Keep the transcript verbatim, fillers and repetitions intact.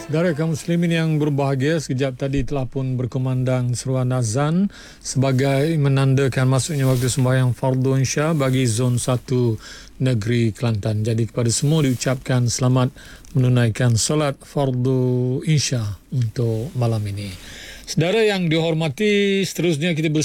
Saudara kaum muslimin yang berbahagia, sekejap tadi telah pun berkumandang seruan azan sebagai menandakan masuknya waktu sembahyang fardu Isya bagi zon satu negeri Kelantan. Jadi kepada semua diucapkan selamat menunaikan solat fardu Isya untuk malam ini. Saudara yang dihormati, seterusnya kita bersama